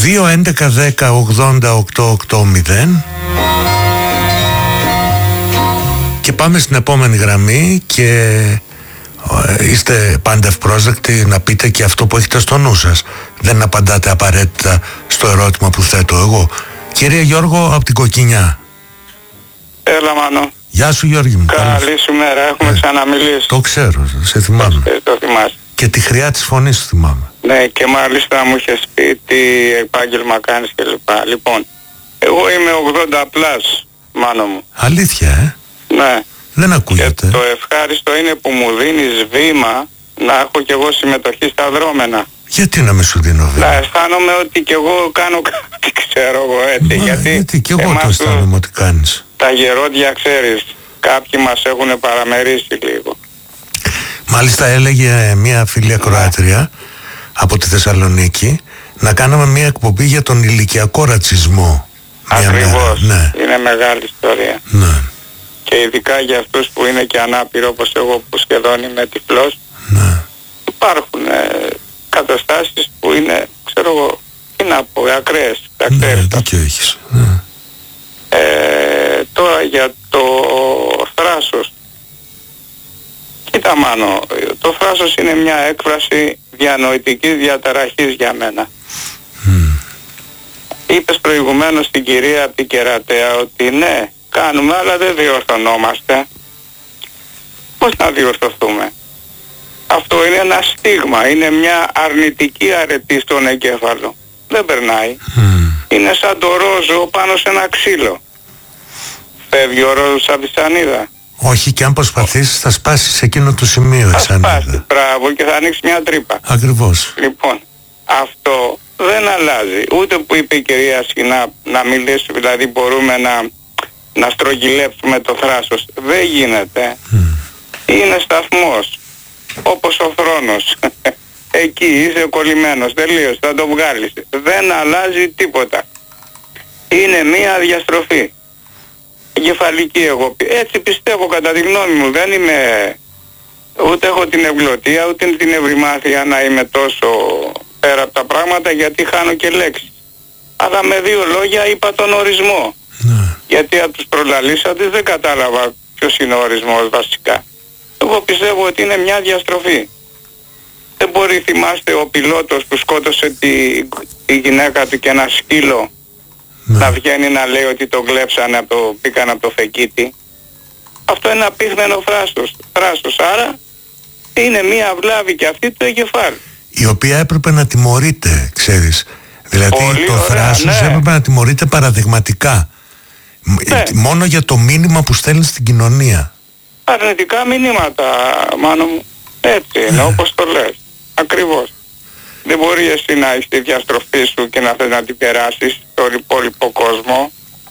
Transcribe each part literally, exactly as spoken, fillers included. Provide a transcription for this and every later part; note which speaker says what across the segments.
Speaker 1: δύο έντεκα δέκα ογδόντα οκτώ ογδόντα. Και πάμε στην επόμενη γραμμή και είστε πάντα ευπρόσδεκτοι να πείτε και αυτό που έχετε στο νου σας. Δεν απαντάτε απαραίτητα στο ερώτημα που θέτω εγώ. Κύριε Γιώργο από την Κοκκινιά.
Speaker 2: Έλα Μάνο.
Speaker 1: Γεια σου Γιώργη μου.
Speaker 2: Καλή σου μέρα, έχουμε ε, ξαναμιλήσει.
Speaker 1: Το ξέρω, σε θυμάμαι.
Speaker 2: Ε, το θυμάσαι.
Speaker 1: Και τη χρειά της φωνής σου θυμάμαι.
Speaker 2: Ναι, και μάλιστα μου είχες πει τι επάγγελμα κάνεις και λοιπά. Λοιπόν, εγώ είμαι ογδόντα πλας, Μάνο μου.
Speaker 1: Αλήθεια, ε?
Speaker 2: Ναι.
Speaker 1: Δεν ακούγεται.
Speaker 2: Και το ευχάριστο είναι που μου δίνεις βήμα να έχω κι εγώ συμμετοχή στα δρόμενα.
Speaker 1: Γιατί να με σου δίνω βήμα?
Speaker 2: Να αισθάνομαι ότι κι εγώ κάνω κάτι, ξέρω εγώ έτσι.
Speaker 1: Μα,
Speaker 2: γιατί,
Speaker 1: γιατί κι εγώ το αισθάνομαι ότι κάνεις.
Speaker 2: Τα γερόντια ξέρεις, κάποιοι μας έχουν παραμερίσει λίγο.
Speaker 1: Μάλιστα έλεγε μια φίλη ακροάτρια από τη Θεσσαλονίκη να κάναμε μια εκπομπή για τον ηλικιακό ρατσισμό.
Speaker 2: Ακριβώς,
Speaker 1: ναι.
Speaker 2: Είναι μεγάλη ιστορία.
Speaker 1: Ναι.
Speaker 2: Και ειδικά για αυτούς που είναι και ανάπηρο όπως εγώ που σχεδόν είμαι τυφλός,
Speaker 1: ναι.
Speaker 2: Υπάρχουν ε, καταστάσεις που είναι, ξέρω εγώ, τι να πω, ακραίες.
Speaker 1: Ναι, δίκιο έχεις. Ναι.
Speaker 2: Ε, τώρα για το θράσος. Κοίτα Μάνο, το θράσος είναι μια έκφραση διανοητικής διαταραχής για μένα. Mm. Είπες προηγουμένως στην κυρία από την Κερατέα ότι ναι, κάνουμε αλλά δεν διορθωνόμαστε. Πώς να διορθωθούμε? Αυτό είναι ένα στίγμα, είναι μια αρνητική αρετή στον εγκέφαλο. Δεν περνάει. Mm. Είναι σαν το ρόζο πάνω σε ένα ξύλο. Φεύγει ο ρόζος από τη σανίδα.
Speaker 1: Όχι, και αν προσπαθήσεις θα σπάσεις σε εκείνο το σημείο η σανίδα. Θα σπάσει,
Speaker 2: μπράβο, και θα ανοίξει μια τρύπα.
Speaker 1: Ακριβώς.
Speaker 2: Λοιπόν, αυτό δεν αλλάζει. Ούτε που είπε η κυρία Σκηνά να μιλήσει, δηλαδή μπορούμε να, να στρογγυλέψουμε το θράσος. Δεν γίνεται. Mm. Είναι σταθμός. Όπως ο θρόνος. Εκεί είσαι κολλημένος. Τελείως, θα το βγάλεις. Δεν αλλάζει τίποτα. Είναι μία διαστροφή. Κεφαλική εγώ. Έτσι πιστεύω κατά τη γνώμη μου. Δεν είμαι... Ούτε έχω την ευγλωτία, ούτε την ευρυμάθεια να είμαι τόσο πέρα από τα πράγματα, γιατί χάνω και λέξεις. Αλλά με δύο λόγια είπα τον ορισμό. Ναι. Γιατί από τους προλαλήσαντες δεν κατάλαβα ποιος είναι ο ορισμός βασικά. Εγώ πιστεύω ότι είναι μια διαστροφή. Δεν μπορεί, θυμάστε, ο πιλότος που σκότωσε τη, τη γυναίκα του και ένα σκύλο, ναι, να βγαίνει να λέει ότι τον κλέψανε, από το, πήκαν από το φεκίτι. Αυτό είναι απίθμενο θράσος. θράσος. Άρα είναι μια βλάβη και αυτή του εγκεφάλου. Η
Speaker 1: οποία έπρεπε να τιμωρείται, ξέρεις. Δηλαδή πολύ το ωραία, θράσος, ναι, έπρεπε να τιμωρείται παραδειγματικά. Ναι. Μόνο για το μήνυμα που στέλνει στην κοινωνία.
Speaker 2: Αρνητικά μηνύματα, Μάνο μου. Έτσι είναι, ναι, όπως το λες. Ακριβώς. Δεν μπορεί εσύ να είσαι τη διαστροφή σου και να θες να την περάσεις στον υπόλοιπο κόσμο.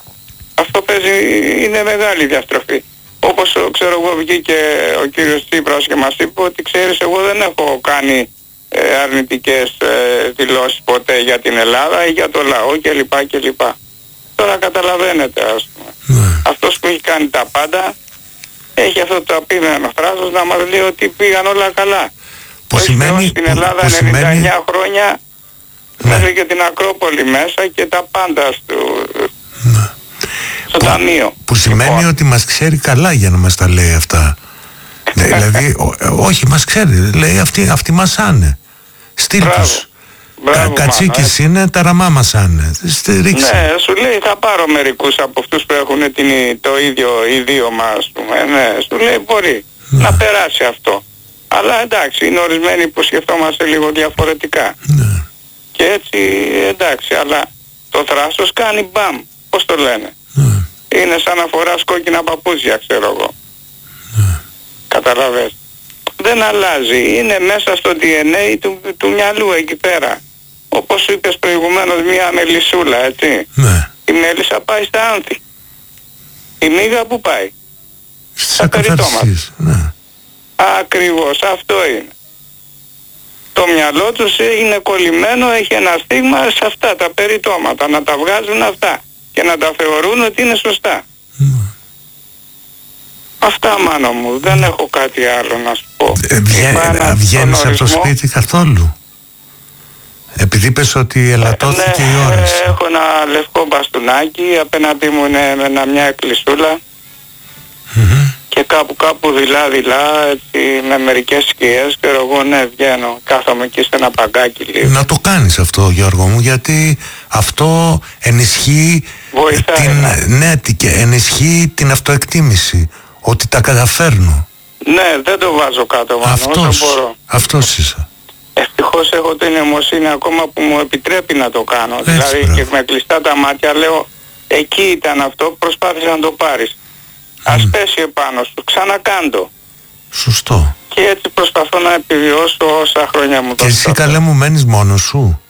Speaker 2: Αυτό παίζει, είναι μεγάλη διαστροφή. Όπως ξέρω εγώ, βγήκε ο κύριος Τσίπρας και μας είπε ότι ξέρεις, εγώ δεν έχω κάνει ε, αρνητικές ε, δηλώσεις ποτέ για την Ελλάδα ή για το λαό κλπ. κλπ. Τώρα καταλαβαίνετε, ας πούμε. Mm. Αυτός που έχει κάνει τα πάντα έχει αυτό το απίθανο θράσος να μας λέει ότι πήγαν όλα καλά.
Speaker 1: Που σημαίνει,
Speaker 2: στην Ελλάδα
Speaker 1: που, που
Speaker 2: ενενήντα εννιά
Speaker 1: σημαίνει...
Speaker 2: χρόνια,
Speaker 1: ναι,
Speaker 2: μέχρι και την Ακρόπολη μέσα και τα πάντα στο,
Speaker 1: ναι,
Speaker 2: στο
Speaker 1: που,
Speaker 2: ταμείο.
Speaker 1: Που σημαίνει λοιπόν ότι μας ξέρει καλά για να μας τα λέει αυτά. Δηλαδή, ό, όχι, μας ξέρει. Λέει αυτοί, αυτοί μας άνε. Στείλ τους. Κα, κατσίκης ε. είναι, τα ραμά μας άνε. Στηρίξε.
Speaker 2: Ναι, σου λέει θα πάρω μερικούς από αυτούς που έχουν την, το ίδιο ιδίωμα, ας πούμε. Ναι, σου λέει μπορεί, ναι, να περάσει αυτό. Αλλά εντάξει, είναι ορισμένοι που σκεφτόμαστε λίγο διαφορετικά.
Speaker 1: Ναι.
Speaker 2: Και έτσι εντάξει, αλλά το θράσος κάνει μπαμ. Πώς το λένε. Ναι. Είναι σαν να φοράς κόκκινα παπούτσια, ξέρω εγώ. Ναι. Καταλαβες. Δεν αλλάζει. Είναι μέσα στο ντι εν έι του, του μυαλού εκεί πέρα. Όπως σου είπες προηγουμένως, μια μελισσούλα, έτσι.
Speaker 1: Ναι.
Speaker 2: Η μέλισσα πάει στα άνθη. Η μύγα που πάει?
Speaker 1: Στα περιτώματα. Ναι.
Speaker 2: Ακριβώς, αυτό είναι. Το μυαλό τους είναι κολλημένο, έχει ένα στίγμα σε αυτά τα περιτώματα. Να τα βγάζουν αυτά και να τα θεωρούν ότι είναι σωστά. Mm. Αυτά, Μάνο μου, δεν έχω κάτι άλλο να σου πω.
Speaker 1: Ε, βγαίνεις από το σπίτι καθόλου? Επειδή είπες ότι ελαττώθηκε
Speaker 2: ναι,
Speaker 1: η όραση.
Speaker 2: Έχω ένα λευκό μπαστούνάκι, απέναντί μου είναι με ένα, μια εκκλησούλα
Speaker 1: Mm-hmm.
Speaker 2: και κάπου κάπου δειλά δειλά έτσι, με μερικές σκιές και εγώ ναι βγαίνω, κάθομαι εκεί σε ένα παγκάκι λίγο.
Speaker 1: Να το κάνεις αυτό, Γιώργο μου, γιατί αυτό ενισχύει
Speaker 2: Βοηθάει,
Speaker 1: την,
Speaker 2: ναι.
Speaker 1: ναι, και ενισχύει την αυτοεκτίμηση, ότι τα καταφέρνω.
Speaker 2: Ναι, δεν το βάζω κάτω πάνω,
Speaker 1: Αυτός,
Speaker 2: όσο μπορώ.
Speaker 1: αυτός είσαι.
Speaker 2: Ευτυχώς έχω την αιμοσύνη ακόμα που μου επιτρέπει να το κάνω.
Speaker 1: Έτσι,
Speaker 2: δηλαδή
Speaker 1: μπράβο.
Speaker 2: και με κλειστά τα μάτια λέω εκεί ήταν αυτό, προσπάθησα να το πάρεις. Ας πέσει επάνω σου, ξανακάντο.
Speaker 1: Σωστό.
Speaker 2: Και έτσι προσπαθώ να επιβιώσω όσα χρόνια μου
Speaker 1: Και
Speaker 2: δώσει
Speaker 1: εσύ
Speaker 2: αυτό.
Speaker 1: καλέ μου μένεις μόνος σου?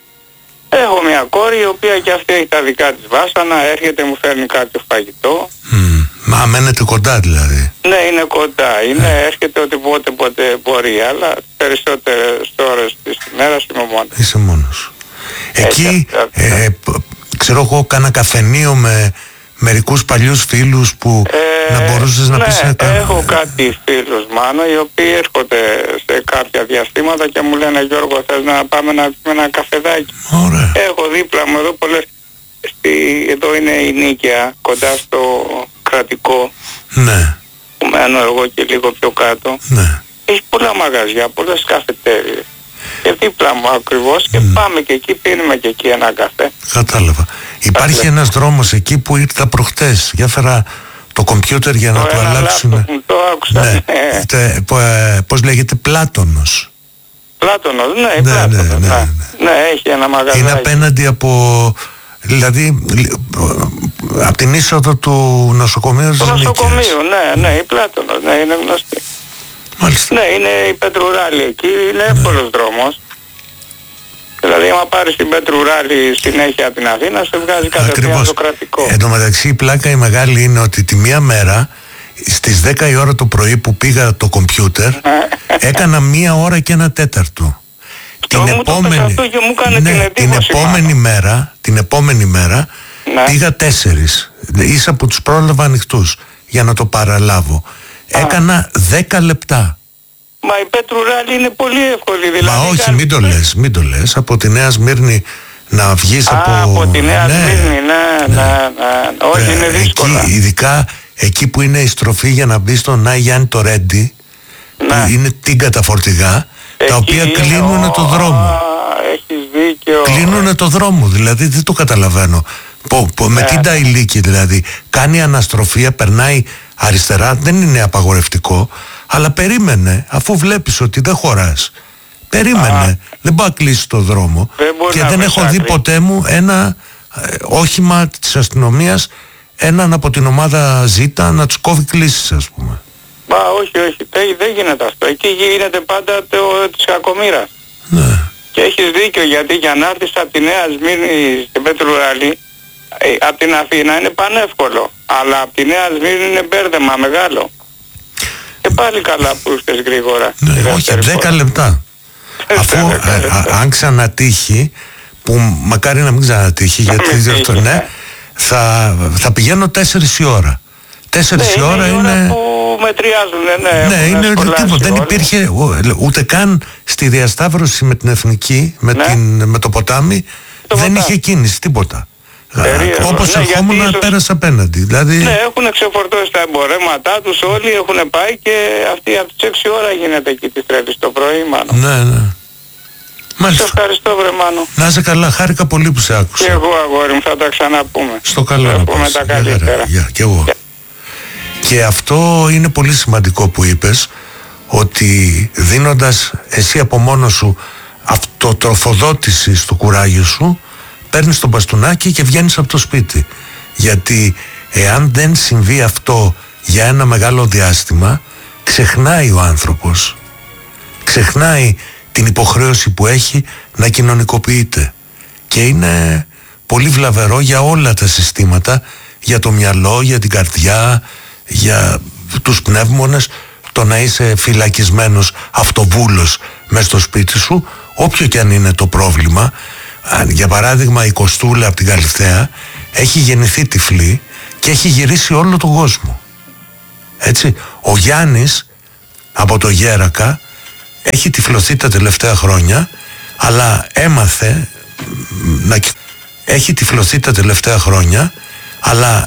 Speaker 2: Έχω μια κόρη η οποία και αυτή έχει τα δικά της βάσανα, έρχεται μου φέρνει κάποιο φαγητό.
Speaker 1: Mm. Μα μένετε κοντά δηλαδή?
Speaker 2: Ναι, είναι κοντά, είναι, ε. έρχεται ότι πότε πότε μπορεί, αλλά περισσότερες ώρες της ημέρας είμαι μόνος.
Speaker 1: Είσαι μόνος σου. Εκεί,
Speaker 2: Έχει,
Speaker 1: ε, ε, ξέρω εγώ, κάνα καφενείο με μερικούς παλιούς φίλους που
Speaker 2: ε,
Speaker 1: να μπορούσες να
Speaker 2: ναι,
Speaker 1: πεις...
Speaker 2: Ναι, έχω κάτι φίλους Μάνο, οι οποίοι έρχονται σε κάποια διαστήματα και μου λένε Γιώργο θες να πάμε να πιούμε ένα καφεδάκι?
Speaker 1: Ωραία.
Speaker 2: Έχω δίπλα μου εδώ πολλές, στη, εδώ είναι η Νίκαια, κοντά στο κρατικό,
Speaker 1: Ναι,
Speaker 2: που μένω εγώ και λίγο πιο κάτω.
Speaker 1: ναι.
Speaker 2: Έχει πολλά μαγαζιά, πολλές καφετέριες. Και δίπλα μου ακριβώς και mm. πάμε και εκεί, πίνουμε και εκεί ένα καφέ.
Speaker 1: Κατάλαβα. Υπάρχει
Speaker 2: Καφέ.
Speaker 1: ένας δρόμος εκεί που ήρθα προχτές. Για φέρα το κομπιούτερ για
Speaker 2: το
Speaker 1: να το αλλάξουν.
Speaker 2: Μου το άκουσα.
Speaker 1: Ναι.
Speaker 2: Ναι.
Speaker 1: Τε, πο, ε, πώς λέγεται, Πλάτωνος.
Speaker 2: Πλάτωνος, ναι,
Speaker 1: Ναι,
Speaker 2: Πλάτωνος,
Speaker 1: ναι,
Speaker 2: ναι,
Speaker 1: ναι,
Speaker 2: ναι.
Speaker 1: ναι.
Speaker 2: Ναι, έχει ένα μαγαζάκι.
Speaker 1: Είναι απέναντι από... Δηλαδή, από την είσοδο του νοσοκομείου της
Speaker 2: Το
Speaker 1: Νίκαιας.
Speaker 2: νοσοκομείο, ναι, ναι, η Πλάτωνος, ναι, είναι γνωστή.
Speaker 1: Μάλιστα.
Speaker 2: Ναι, είναι η Πετρουράλη εκεί, είναι εύκολος δρόμος. Δηλαδή, άμα πάρεις την Πετρουράλη συνέχεια από την Αθήνα, σε βγάζει κατευθείαν στο κρατικό.
Speaker 1: Εν τω μεταξύ, η πλάκα η μεγάλη είναι ότι τη μία μέρα, στις δέκα η ώρα το πρωί που πήγα το κομπιούτερ, έκανα μία ώρα και ένα τέταρτο.
Speaker 2: Την
Speaker 1: την
Speaker 2: μου
Speaker 1: επόμενη,
Speaker 2: το αυτό και μου έκανε
Speaker 1: ναι,
Speaker 2: την
Speaker 1: την
Speaker 2: εντύπωση,
Speaker 1: επόμενη
Speaker 2: μάλλον.
Speaker 1: μέρα, την επόμενη μέρα
Speaker 2: Ναι.
Speaker 1: πήγα τέσσερις. Ίσα που τους πρόλαβα ανοιχτούς για να το παραλάβω.
Speaker 2: Α.
Speaker 1: Έκανα δέκα λεπτά.
Speaker 2: Μα η Πετρουράλη είναι πολύ εύκολη, δηλαδή.
Speaker 1: Μα όχι,
Speaker 2: κάνει-
Speaker 1: μην το λες, μην το λες. Από τη Νέα Σμύρνη να βγεις
Speaker 2: Α,
Speaker 1: από...
Speaker 2: από τη Νέα
Speaker 1: ναι,
Speaker 2: Σμύρνη, ναι, ναι, ναι. Όχι,
Speaker 1: ε,
Speaker 2: είναι δύσκολα.
Speaker 1: Εκεί, ειδικά εκεί που είναι η στροφή για να μπει στον Άι Γιάννη το Ρέντι,
Speaker 2: Ναι.
Speaker 1: που είναι την καταφορτηγά, τα
Speaker 2: Εκεί
Speaker 1: οποία
Speaker 2: είναι,
Speaker 1: κλείνουν
Speaker 2: ο,
Speaker 1: το δρόμο.
Speaker 2: Α, έχεις δίκιο.
Speaker 1: Κλείνουν το δρόμο, δηλαδή δεν το καταλαβαίνω. Πο, πο, με
Speaker 2: Ναι.
Speaker 1: την Ταϊλίκη δηλαδή. Κάνει αναστροφή, περνάει αριστερά, δεν είναι απαγορευτικό, αλλά περίμενε, αφού βλέπεις ότι δεν χωράς. Περίμενε,
Speaker 2: Α.
Speaker 1: δεν μπορεί να κλείσει το δρόμο.
Speaker 2: Δεν μπορεί
Speaker 1: Και
Speaker 2: να
Speaker 1: δεν
Speaker 2: βρεις
Speaker 1: έχω δει
Speaker 2: άκρη.
Speaker 1: ποτέ μου ένα ε, όχημα της αστυνομίας, έναν από την ομάδα Ζήτα να τους κόβει κλήσεις, ας πούμε.
Speaker 2: Μα όχι, όχι, δεν, δεν γίνεται αυτό. Εκεί γίνεται πάντα το, της κακομοίρας.
Speaker 1: Ναι.
Speaker 2: Και έχεις δίκιο, γιατί για να έρθεις από τη Νέα Σμύρνη στην Πετρουράλη, ε, από την Αθήνα είναι πανεύκολο. Αλλά από τη Νέα Σμύρνη είναι μπέρδεμα μεγάλο. Και πάλι καλά που ήρθες γρήγορα.
Speaker 1: Ναι,
Speaker 2: τη
Speaker 1: όχι,
Speaker 2: δεύτερη
Speaker 1: δέκα
Speaker 2: φορά.
Speaker 1: λεπτά. Αφού
Speaker 2: δέκα
Speaker 1: ε,
Speaker 2: λεπτά.
Speaker 1: α, αν ξανατύχει, που μακάρι να μην ξανατύχει,
Speaker 2: Να
Speaker 1: γιατί
Speaker 2: μην
Speaker 1: αυτό,
Speaker 2: τύχει,
Speaker 1: ναι,
Speaker 2: ναι.
Speaker 1: θα, θα πηγαίνω τέσσερις η ώρα. Τέσσερις
Speaker 2: Ναι,
Speaker 1: η ώρα
Speaker 2: η
Speaker 1: είναι...
Speaker 2: που μετριάζουν, ναι.
Speaker 1: Ναι,
Speaker 2: έχουν
Speaker 1: είναι
Speaker 2: σχολάσει
Speaker 1: τίποτα. Δεν
Speaker 2: όλοι.
Speaker 1: υπήρχε ο- ούτε καν στη διασταύρωση με την Εθνική, με,
Speaker 2: Ναι.
Speaker 1: την, με το ποτάμι,
Speaker 2: Το
Speaker 1: δεν
Speaker 2: ποτάμι.
Speaker 1: είχε κίνηση, τίποτα.
Speaker 2: Περίεργο.
Speaker 1: Όπως
Speaker 2: Ναι,
Speaker 1: ερχόμουν
Speaker 2: γιατί ίσως-
Speaker 1: πέρασα απέναντι. Δηλαδή,
Speaker 2: Ναι, έχουν ξεφορτώσει τα εμπορεύματά τους, όλοι έχουν πάει και αυτή από τις έξι ώρα γίνεται εκεί τη τρέλη το πρωί, Μάνο.
Speaker 1: ναι, ναι.
Speaker 2: Σε
Speaker 1: Μάλιστα.
Speaker 2: ευχαριστώ, βρε Μάνο.
Speaker 1: Να είσαι καλά, χάρηκα πολύ που σε
Speaker 2: Και
Speaker 1: άκουσα.
Speaker 2: εγώ, αγόρι μου, θα τα ξαναπούμε.
Speaker 1: Στο καλό
Speaker 2: Θα
Speaker 1: να
Speaker 2: πούμε
Speaker 1: πας.
Speaker 2: τα
Speaker 1: Γεια, χαρά.
Speaker 2: καλύτερα.
Speaker 1: Γεια, και εγώ. Και αυτό είναι πολύ σημαντικό που είπες, ότι δίνοντας εσύ από μόνος σου αυτοτροφοδότηση στο κουράγιο σου, παίρνεις το μπαστούνάκι και βγαίνεις από το σπίτι. Γιατί εάν δεν συμβεί αυτό για ένα μεγάλο διάστημα, ξεχνάει ο άνθρωπος. Ξεχνάει την υποχρέωση που έχει να κοινωνικοποιείται. Και είναι πολύ βλαβερό για όλα τα συστήματα, για το μυαλό, για την καρδιά, για τους πνεύμονες, το να είσαι φυλακισμένος αυτοβούλος μες στο σπίτι σου, όποιο και αν είναι το πρόβλημα. Αν, για παράδειγμα, η Κωστούλα από την Καλυθέα έχει γεννηθεί τυφλή και έχει γυρίσει όλο τον κόσμο. Έτσι, ο Γιάννης από το Γέρακα έχει τυφλωθεί τα τελευταία χρόνια, αλλά έμαθε να... έχει τυφλωθεί τα τελευταία χρόνια, αλλά